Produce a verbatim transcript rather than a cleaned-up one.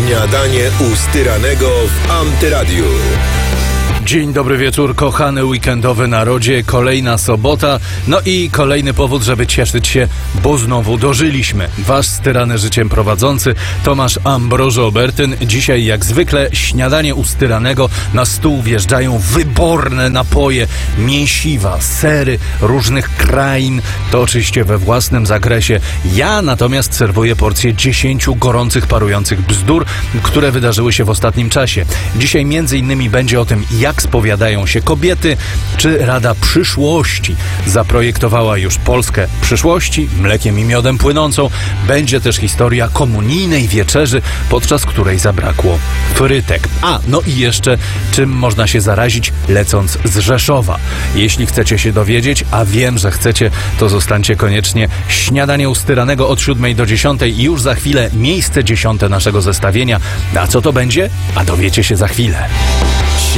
Śniadanie u Styranego w Antyradiu. Dzień dobry wieczór, kochany weekendowy narodzie, kolejna sobota, no i kolejny powód, żeby cieszyć się, bo znowu dożyliśmy. Wasz styrany życiem prowadzący Tomasz Ambrożo-Obertyn. Dzisiaj jak zwykle śniadanie u Styranego, na stół wjeżdżają wyborne napoje, mięsiwa, sery różnych krain, to oczywiście we własnym zakresie. Ja natomiast serwuję porcję dziesięciu gorących, parujących bzdur, które wydarzyły się w ostatnim czasie. Dzisiaj między innymi będzie o tym, jak spowiadają się kobiety, czy Rada Przyszłości zaprojektowała już Polskę przyszłości, mlekiem i miodem płynącą. Będzie też historia komunijnej wieczerzy, podczas której zabrakło frytek. A, no i jeszcze czym można się zarazić, lecąc z Rzeszowa. Jeśli chcecie się dowiedzieć, a wiem, że chcecie, to zostańcie koniecznie. Śniadanie u Styranego od siódmej do dziesiątej i już za chwilę miejsce dziesiąte naszego zestawienia. A co to będzie? A dowiecie się za chwilę.